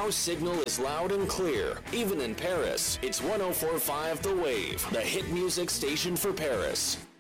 Our signal is loud and clear, even in Paris. It's 104.5 The Wave, the hit music station for Paris.